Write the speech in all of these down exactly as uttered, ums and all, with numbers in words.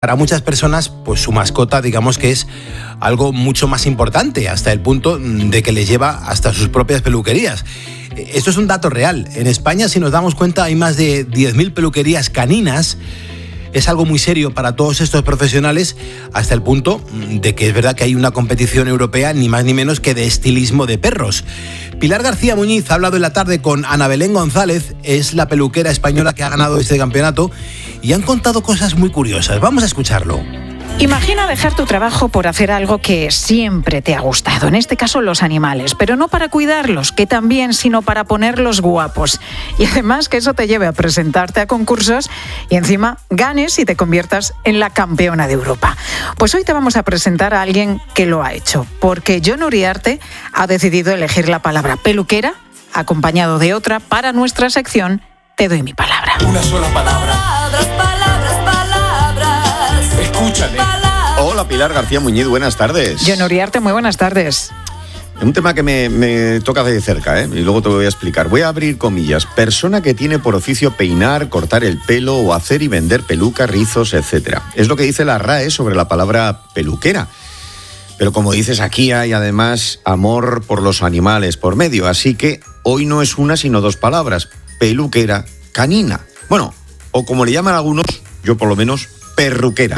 Para muchas personas, pues su mascota, digamos que es algo mucho más importante, hasta el punto de que les lleva hasta sus propias peluquerías. Esto es un dato real. En España, si nos damos cuenta, hay más de diez mil peluquerías caninas. Es algo muy serio para todos estos profesionales, hasta el punto de que es verdad que hay una competición europea, ni más ni menos que de estilismo de perros. Pilar García Muñiz ha hablado en la tarde con Ana Belén González, es la peluquera española que ha ganado este campeonato, y han contado cosas muy curiosas. Vamos a escucharlo. Imagina dejar tu trabajo por hacer algo que siempre te ha gustado, en este caso los animales, pero no para cuidarlos, que también, sino para ponerlos guapos. Y además que eso te lleve a presentarte a concursos y encima ganes y te conviertas en la campeona de Europa. Pues hoy te vamos a presentar a alguien que lo ha hecho, porque Jon Uriarte ha decidido elegir la palabra peluquera, acompañado de otra, para nuestra sección Te doy mi palabra. Una sola palabra. Palabras, palabras, palabras. Escúchame. Hola Pilar García Muñiz, buenas tardes. Jon Uriarte, muy buenas tardes. Un tema que me, me toca de cerca, ¿eh? Y luego te lo voy a explicar. Voy a abrir comillas. Persona que tiene por oficio peinar, cortar el pelo o hacer y vender pelucas, rizos, etcétera. Es lo que dice la R A E sobre la palabra peluquera. Pero como dices, aquí hay además amor por los animales por medio. Así que hoy no es una sino dos palabras. Peluquera canina. Bueno, o como le llaman algunos, yo por lo menos, perruquera.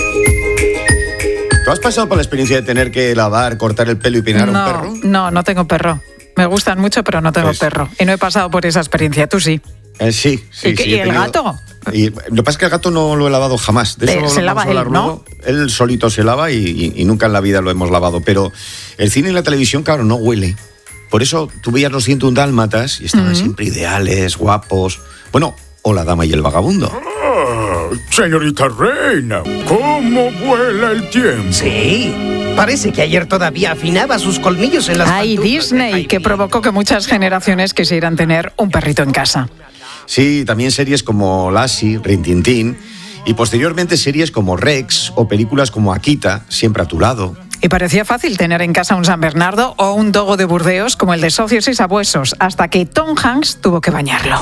¿Tú has pasado por la experiencia de tener que lavar, cortar el pelo y peinar no, a un perro? No, no tengo perro. Me gustan mucho, pero no tengo Pues, perro. Y no he pasado por esa experiencia. ¿Tú sí? Eh, sí, sí. ¿Y, qué, sí, ¿y he el tenido... gato? Y lo que pasa es que el gato no lo he lavado jamás. De eso Eh, se vamos lava a hablar él, ¿no? luego. Él solito se lava y, y, y nunca en la vida lo hemos lavado. Pero el cine y la televisión, claro, no huele. Por eso tú veías los ciento un dálmatas y estaban uh-huh. siempre ideales, guapos. Bueno, o La dama y el vagabundo. Ah, señorita reina, ¿cómo vuela el tiempo? Sí, parece que ayer todavía afinaba sus colmillos en las Ay, pantuflas Disney, que provocó que muchas generaciones quisieran tener un perrito en casa. Sí, también series como Lassie, Rin Tin Tin, y posteriormente series como Rex o películas como Akita, Siempre a tu lado. Y parecía fácil tener en casa un San Bernardo o un dogo de Burdeos como el de Socios y Sabuesos, hasta que Tom Hanks tuvo que bañarlo.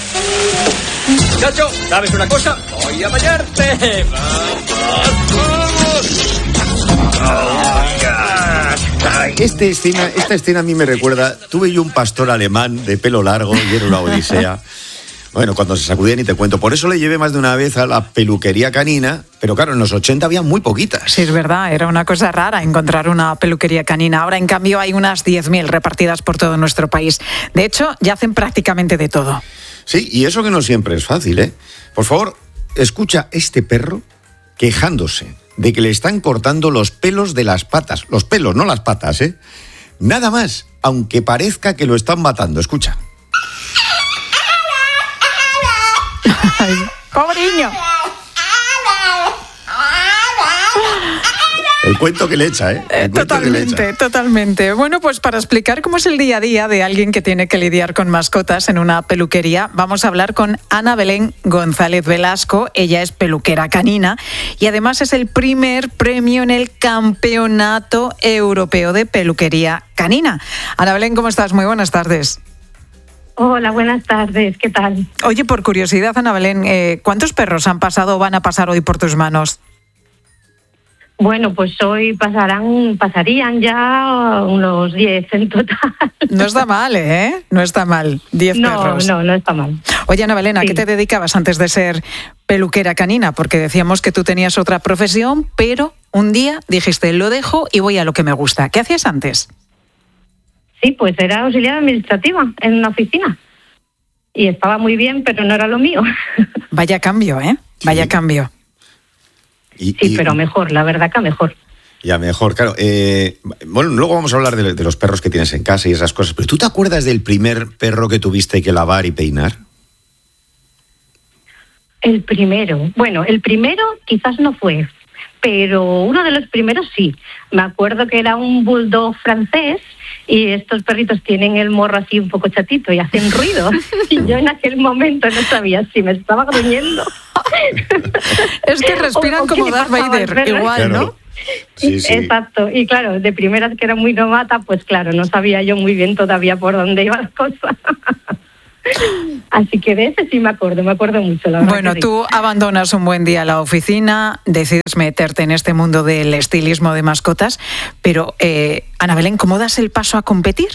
Muchacho, ¿sabes una cosa? Voy a bañarte. ¡Vamos, vamos! Este escena, esta escena a mí me recuerda, tuve yo un pastor alemán de pelo largo y era una odisea. Bueno, cuando se sacudían y te cuento. Por eso le llevé más de una vez a la peluquería canina, pero claro, en los ochenta había muy poquitas. Sí, es verdad, era una cosa rara encontrar una peluquería canina. Ahora, en cambio, hay unas diez mil repartidas por todo nuestro país. De hecho, ya hacen prácticamente de todo. Sí, y eso que no siempre es fácil, ¿eh? Por favor, escucha este perro quejándose de que le están cortando los pelos de las patas. Los pelos, no las patas, ¿eh? Nada más, aunque parezca que lo están matando. Escucha. Ay, pobriño. El cuento que le echa, ¿eh? El cuento totalmente, que le echa. totalmente. Bueno, pues para explicar cómo es el día a día de alguien que tiene que lidiar con mascotas en una peluquería, vamos a hablar con Ana Belén González Velasco. Ella es peluquera canina y además es el primer premio en el Campeonato Europeo de Peluquería Canina. Ana Belén, ¿cómo estás? Muy buenas tardes. Hola, buenas tardes, ¿qué tal? Oye, por curiosidad, Ana Belén, eh, ¿cuántos perros han pasado o van a pasar hoy por tus manos? Bueno, pues hoy pasarán, pasarían ya unos diez en total. No está mal, ¿eh? No está mal, diez no, perros. No, no está mal. Oye, Ana Belén, ¿a sí. qué te dedicabas antes de ser peluquera canina? Porque decíamos que tú tenías otra profesión, pero un día dijiste, lo dejo y voy a lo que me gusta. ¿Qué hacías antes? Sí, pues era auxiliar administrativa en una oficina. Y estaba muy bien, pero no era lo mío. Vaya cambio, ¿eh? Vaya Sí. cambio. Y, Sí, y, pero mejor, la verdad que mejor. Ya mejor, claro. Eh, bueno, luego vamos a hablar de, de los perros que tienes en casa y esas cosas, pero ¿tú te acuerdas del primer perro que tuviste que lavar y peinar? El primero, bueno, el primero quizás no fue, pero uno de los primeros sí. Me acuerdo que era un bulldog francés y estos perritos tienen el morro así un poco chatito y hacen ruido. Y yo en aquel momento no sabía si me estaba gruñendo. Es que respiran o, o como Darth Vader, igual, Claro. ¿no? Sí, sí. Exacto, y claro, de primeras que era muy novata, pues claro, no sabía yo muy bien todavía por dónde iba la cosa. Así que de ese sí me acuerdo, me acuerdo mucho. La verdad bueno, que sí. tú abandonas un buen día la oficina, decides meterte en este mundo del estilismo de mascotas, pero eh, Ana Belén, ¿cómo das el paso a competir?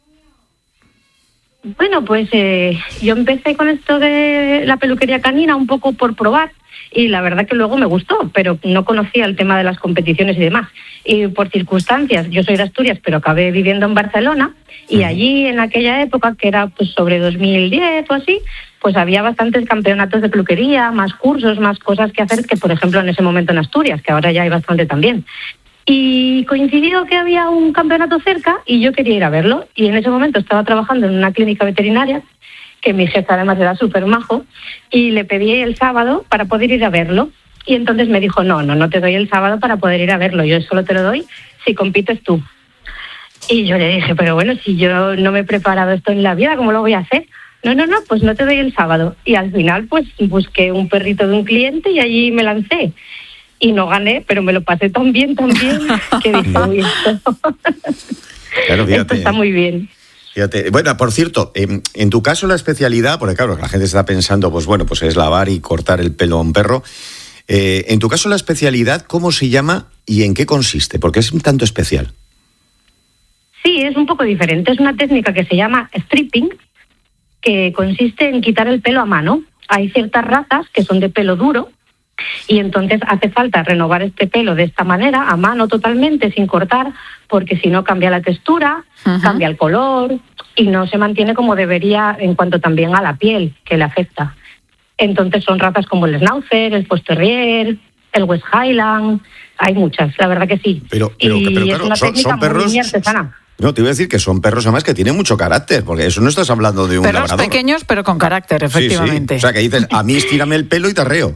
Bueno, pues eh, yo empecé con esto de la peluquería canina un poco por probar y la verdad que luego me gustó, pero no conocía el tema de las competiciones y demás. Y por circunstancias, yo soy de Asturias, pero acabé viviendo en Barcelona y allí en aquella época, que era pues sobre dos mil diez o así, pues había bastantes campeonatos de peluquería, más cursos, más cosas que hacer que, por ejemplo, en ese momento en Asturias, que ahora ya hay bastante también. Y coincidió que había un campeonato cerca y yo quería ir a verlo. Y en ese momento estaba trabajando en una clínica veterinaria, que mi jefe además era súper majo, y le pedí el sábado para poder ir a verlo. Y entonces me dijo, no, no, no te doy el sábado para poder ir a verlo, yo solo te lo doy si compites tú. Y yo le dije, pero bueno, si yo no me he preparado esto en la vida, ¿cómo lo voy a hacer? No, no, no, pues no te doy el sábado. Y al final pues busqué un perrito de un cliente y allí me lancé. Y no gané, pero me lo pasé tan bien, tan bien, que dije, uy, esto, claro, fíjate, esto está muy bien. Fíjate. Bueno, por cierto, en, en tu caso la especialidad, porque claro, la gente está pensando, pues bueno, pues es lavar y cortar el pelo a un perro. Eh, en tu caso la especialidad, ¿cómo se llama y en qué consiste? Porque es un tanto especial. Sí, es un poco diferente. Es una técnica que se llama stripping, que consiste en quitar el pelo a mano. Hay ciertas razas que son de pelo duro, y entonces hace falta renovar este pelo de esta manera, a mano totalmente, sin cortar, porque si no cambia la textura, uh-huh. cambia el color y no se mantiene como debería en cuanto también a la piel, que le afecta. Entonces son razas como el Schnauzer, el Post Terrier, el West Highland, hay muchas, la verdad que sí. Pero, pero, y pero claro, es una son, técnica son perros... muy artesana. No, te iba a decir que son perros además que tienen mucho carácter, porque eso no estás hablando de un perros labrador. Pequeños pero con carácter, efectivamente. Sí, sí. O sea, que dices, a mí estírame el pelo y te arreo.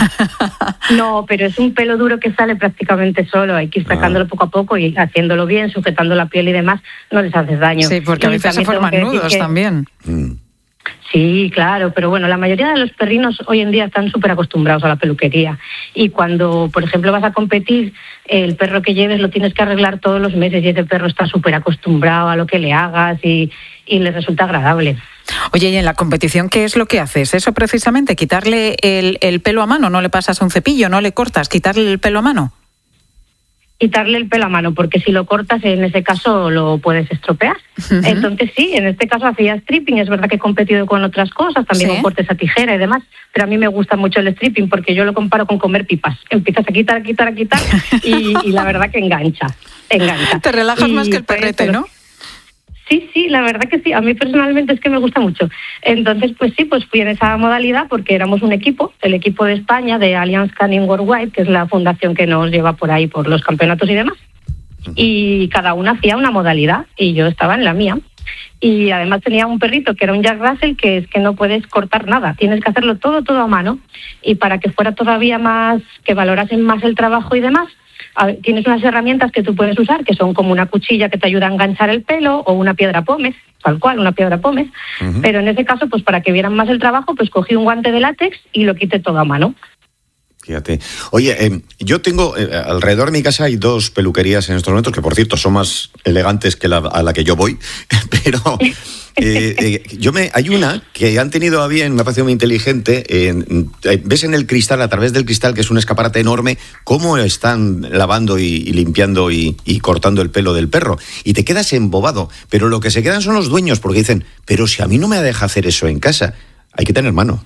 No, pero es un pelo duro que sale prácticamente solo, hay que ir sacándolo ah. poco a poco y haciéndolo bien, sujetando la piel y demás, no les haces daño. Sí, porque a veces se forman nudos que... también. Mm. Sí, claro, pero bueno, la mayoría de los perrinos hoy en día están súper acostumbrados a la peluquería y cuando, por ejemplo, vas a competir, el perro que lleves lo tienes que arreglar todos los meses y ese perro está súper acostumbrado a lo que le hagas y, y le resulta agradable. Oye, y en la competición, ¿qué es lo que haces? Eso precisamente, quitarle el, el pelo a mano, no le pasas un cepillo, no le cortas, quitarle el pelo a mano. Quitarle el pelo a mano, porque si lo cortas, en ese caso lo puedes estropear. Uh-huh. Entonces sí, en este caso hacía stripping, es verdad que he competido con otras cosas, también ¿sí? con cortes a tijera y demás, pero a mí me gusta mucho el stripping porque yo lo comparo con comer pipas. Empiezas a quitar, a quitar, a quitar y, y la verdad que engancha, engancha. Te relajas y más que el perrete, ¿no? Sí, sí, la verdad que sí. A mí personalmente es que me gusta mucho. Entonces, pues sí, pues fui en esa modalidad porque éramos un equipo, el equipo de España, de Alliance Canine Worldwide, que es la fundación que nos lleva por ahí por los campeonatos y demás. Y cada una hacía una modalidad y yo estaba en la mía. Y además tenía un perrito que era un Jack Russell, que es que no puedes cortar nada, tienes que hacerlo todo, todo a mano. Y para que fuera todavía más, que valorasen más el trabajo y demás, ver, tienes unas herramientas que tú puedes usar, que son como una cuchilla que te ayuda a enganchar el pelo o una piedra pómez, tal cual, una piedra pómez. Uh-huh. Pero en ese caso, pues para que vieran más el trabajo, pues cogí un guante de látex y lo quité todo a mano. Fíjate. Oye, eh, yo tengo, eh, alrededor de mi casa hay dos peluquerías en estos momentos, que por cierto son más elegantes que la, a la que yo voy, pero eh, eh, yo me hay una que han tenido a bien, me ha parecido muy inteligente, eh, eh, ves en el cristal, a través del cristal, que es un escaparate enorme, cómo están lavando y, y limpiando y, y cortando el pelo del perro, y te quedas embobado, pero lo que se quedan son los dueños, porque dicen, pero si a mí no me deja hacer eso en casa, hay que tener mano.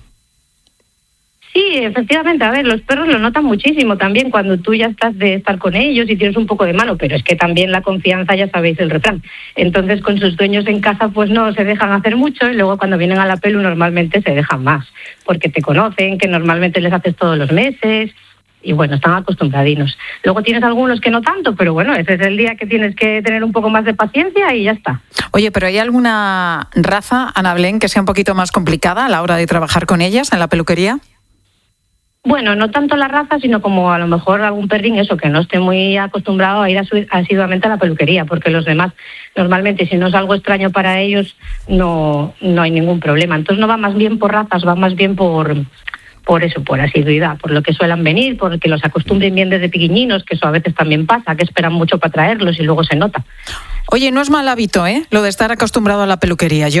Sí, efectivamente, a ver, los perros lo notan muchísimo también cuando tú ya estás de estar con ellos y tienes un poco de mano, pero es que también la confianza, ya sabéis el refrán. Entonces con sus dueños en casa pues no se dejan hacer mucho y luego cuando vienen a la pelu normalmente se dejan más, porque te conocen, que normalmente les haces todos los meses y bueno, están acostumbradinos. Luego tienes algunos que no tanto, pero bueno, ese es el día que tienes que tener un poco más de paciencia y ya está. Oye, pero ¿hay alguna raza, Ana Belén, que sea un poquito más complicada a la hora de trabajar con ellas en la peluquería? Bueno, no tanto la raza, sino como a lo mejor algún perrín, eso, que no esté muy acostumbrado a ir asiduamente a la peluquería, porque los demás, normalmente, si no es algo extraño para ellos, no, no hay ningún problema. Entonces no va más bien por razas, va más bien por, por eso, por asiduidad, por lo que suelen venir, porque los acostumbren bien desde pequeñinos, que eso a veces también pasa, que esperan mucho para traerlos y luego se nota. Oye, no es mal hábito, ¿eh?, lo de estar acostumbrado a la peluquería, John.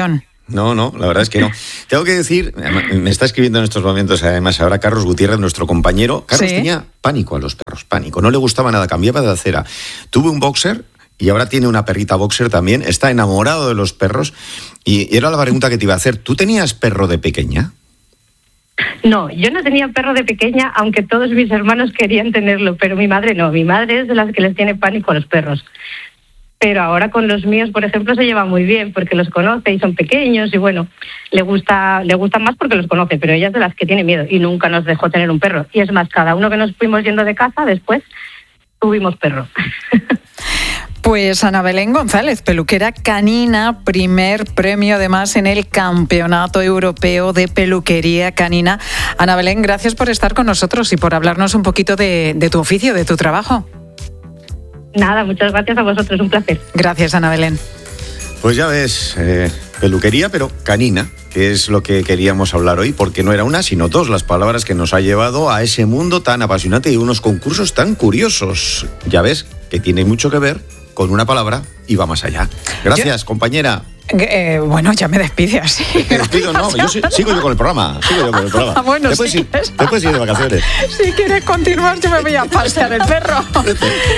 No, no, la verdad es que no. Tengo que decir, me está escribiendo en estos momentos además ahora Carlos Gutiérrez, nuestro compañero. Carlos ¿Sí? tenía pánico a los perros, pánico. No le gustaba nada, cambiaba de acera. Tuve un boxer y ahora tiene una perrita boxer también. Está enamorado de los perros. Y era la pregunta que te iba a hacer. ¿Tú tenías perro de pequeña? No, yo no tenía perro de pequeña, aunque todos mis hermanos querían tenerlo, pero mi madre no. Mi madre es de las que les tiene pánico a los perros. Pero ahora con los míos, por ejemplo, se lleva muy bien porque los conoce y son pequeños y bueno, le gusta le gustan más porque los conoce, pero ella es de las que tiene miedo y nunca nos dejó tener un perro. Y es más, cada uno que nos fuimos yendo de casa, después tuvimos perro. Pues Ana Belén González, peluquera canina, primer premio además en el Campeonato Europeo de Peluquería Canina. Ana Belén, gracias por estar con nosotros y por hablarnos un poquito de, de tu oficio, de tu trabajo. Nada, muchas gracias a vosotros, un placer. Gracias, Ana Belén. Pues ya ves, eh, peluquería, pero canina, que es lo que queríamos hablar hoy, porque no era una, sino dos las palabras que nos ha llevado a ese mundo tan apasionante y unos concursos tan curiosos. Ya ves que tiene mucho que ver con una palabra y va más allá. Gracias, yo... compañera. Eh, bueno, ya me despide así. Te despido, no, yo sigo yo con el programa. Sigo yo con el programa. Bueno, después, si ir, después ir de vacaciones. Si quieres continuar, yo me voy a pasear el perro.